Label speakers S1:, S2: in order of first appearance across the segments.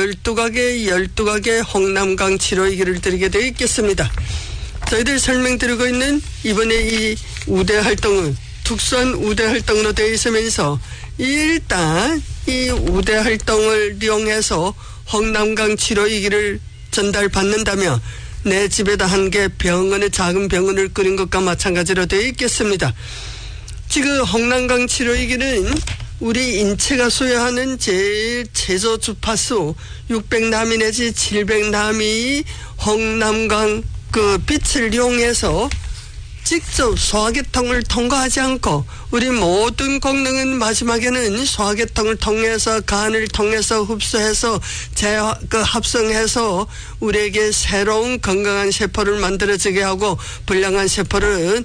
S1: 12가게 홍남강 치료기를 드리게 되어 있겠습니다. 저희들 설명드리고 있는 이번에 이 우대 활동은 특수한 우대 활동으로 되어 있으면서 일단 이 우대 활동을 이용해서 홍남강 치료기를 전달받는다면 내 집에다 한 개 병원에 작은 병원을 꾸린 것과 마찬가지로 되어 있겠습니다. 지금 홍남강 치료기는 우리 인체가 소유하는 제일 최소 주파수 600나미 내지 700나미 홍남강 그 빛을 이용해서 직접 소화계통을 통과하지 않고 우리 모든功能은 마지막에는 소화계통을 통해서 간을 통해서 흡수해서 합성해서 우리에게 새로운 건강한 세포를 만들어지게 하고 불량한 세포를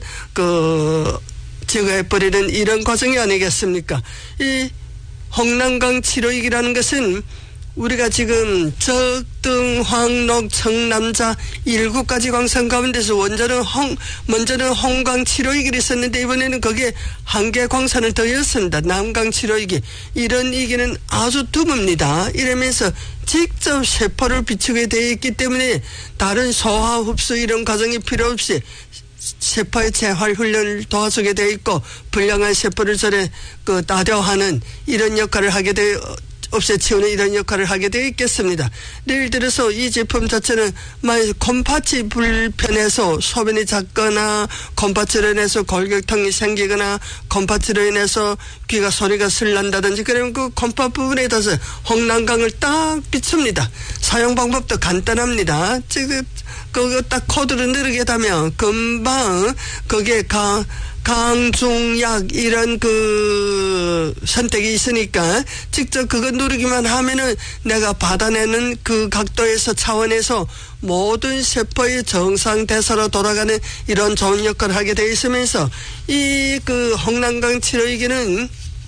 S1: 제거해버리는 이런 과정이 아니겠습니까? 이 홍남강 치료기라는 것은 우리가 지금 적등, 황록, 청남자 7가지 광산 가운데서 먼저는 홍강 치료기를 썼는데 이번에는 거기에 한 개 광산을 더했습니다. 남강 치료기. 이런 이기는 아주 드뭅니다. 이러면서 직접 세포를 비추게 되어 있기 때문에 다른 소화, 흡수 이런 과정이 필요 없이 세포의 재활 훈련을 도와주게 되어 있고 불량한 세포를 나대화하는 이런 역할을 하게 되어 없애치우는 이런 역할을 하게 되어 있겠습니다. 예를 들어서 이 제품 자체는 만약 곰파치 불편해서 소변이 작거나 곰파치로 인해서 골격통이 생기거나 곰파치로 인해서 귀가 소리가 슬난다든지 그러면 그 곰파 부분에 대해서 홍남강을 딱 비춥니다. 사용 방법도 간단합니다. 지금 그거 딱 코드로 누르게 되면 금방 거기에 강중약 이런 선택이 있으니까 직접 그거 누르기만 하면은 내가 받아내는 그 각도에서 차원에서 모든 세포의 정상 대사로 돌아가는 이런 좋은 역할을 하게 되어 있으면서 이 홍남강 치료기는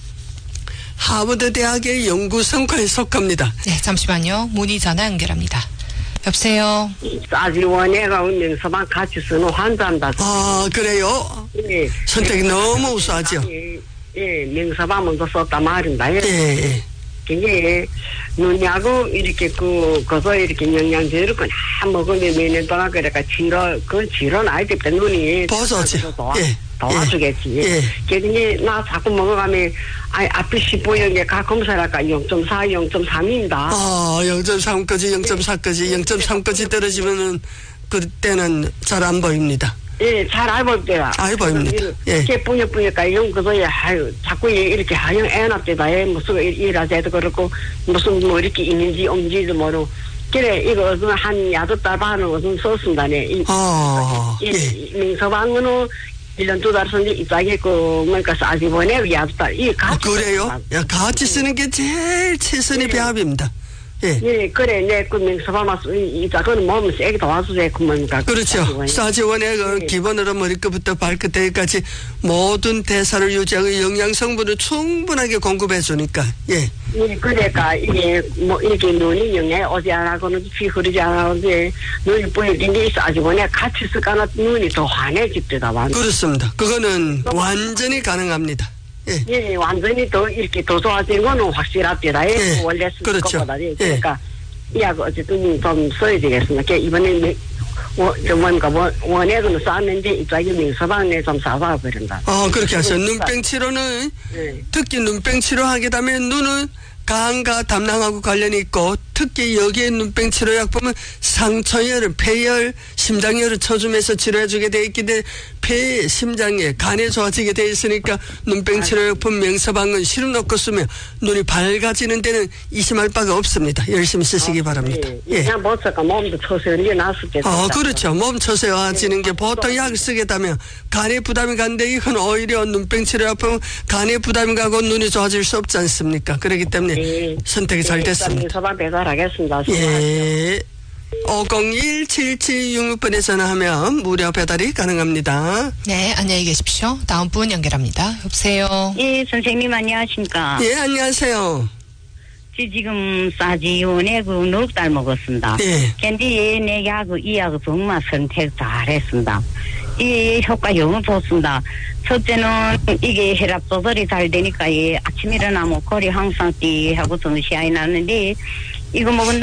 S1: 하버드 대학의 연구 성과에 속합니다.
S2: 네, 잠시만요. 문의 전화 연결합니다. 여보세요.
S3: 싸지원애가 운명서방 같이 쓰는 환자입니다.
S1: 아, 그래요?
S3: 예.
S1: 선택이 너무 우수하죠?
S3: 예, 명서방 먼저 썼단 말입니다.
S1: 예.
S3: 이게 눈하고 이렇게 그거 이렇게 영양제를 그냥 먹으면 몇 년 동안 그러니까 그건 치료는 아닐 때 눈이
S1: 벗어져.
S3: 도와주겠지.
S1: 예.
S3: 그러니 나 자꾸 먹어가면 앞에 15년에 각 검사랄까 0.4, 0.3입니다.
S1: 아, 0.3까지, 0.4까지, 0.3까지 떨어지면은 그때는 잘 안 보입니다.
S3: 예, 잘 알고 있대요.
S1: 알 보입니다. 예.
S3: 이렇게 뿌옇뿌옇까 이런 그거에 자꾸 이렇게 하영 애납대다. 무슨 일하자도 그렇고 무슨 뭐 이렇게 있는지 없는지도 모르고. 그래 이거 어떤 한 야도 달 반을 어떤 썼습니다네. 민서방은 1년 2달 썼는데 입장에 뭔가 싸지보네 야도 달 이 같이.
S1: 그래요? 야, 같이 쓰는 게 제일 최선의 배합입니다.
S3: 예, 그래, 그 명서방만 이자그는 몸 세게 도와주세요, 그만가.
S1: 그렇죠. 싸지원의 기본으로 머리끝부터 발끝까지 모든 대사를 유지하고 영양 성분을 충분하게 공급해 주니까. 예.
S3: 예, 그러니까 이게 뭐 이렇게 눈이 영양이 오지 않아고는 피 흐르지 않아고는 눈이 뿌옇게 게 싸지원에 같이 쓰거나 눈이 더 환해집니다.
S1: 그렇습니다. 그거는 완전히 가능합니다.
S3: 예, 완전히 더 이렇게 더 좋아진 거는 확실합니다. 예, 원래 쓰는
S1: 그렇죠.
S3: 것보다. 그러니까 이 약 어쨌든 좀 써야 되겠습니다. 이번에 원액은 쌌는데 입자기 명서방에 좀 사와 버린다.
S1: 그렇게 하세요. 눈병 치료는 특히 눈병 치료하게 되면 눈은 간과 담낭하고 관련이 있고 특히 여기에 눈병 치료약 보면 상처열, 폐열, 심장열을 쳐주면서 치료해주게 돼 있기 때문에 폐, 심장에, 간에 좋아지게 돼 있으니까 눈병 치료약품 명서방은 실험 놓고 쓰면 눈이 밝아지는 데는 이심할 바가 없습니다. 열심히 쓰시기 바랍니다.
S3: 그냥 못 쓸까 몸도 처세는 게 낫습니다.
S1: 그렇죠. 몸 처세화지는 게 보통 약을 쓰게 되면 간에 부담이 가는데 이건 오히려 눈병 치료약품은 간에 부담이 가고 눈이 좋아질 수 없지 않습니까? 그렇기 때문에 선택이 잘 됐습니다.
S3: 명서방 배달하겠습니다.
S1: 예. 501-7766번에 전화하면 무료 배달이 가능합니다.
S2: 네, 안녕히 계십시오. 다음 분 연결합니다. 여보세요.
S4: 예, 선생님 안녕하십니까?
S1: 예, 안녕하세요.
S4: 지금 싸지원에 넉 달 먹었습니다.
S1: 예.
S4: 근데 내 약을 이 약을 정말 선택 잘했습니다. 이 효과 너무 좋습니다. 첫째는 이게 혈압 조절이 잘 되니까 아침 일어나면 골이 항상 띠하고 정시야이 나는데 이거 먹은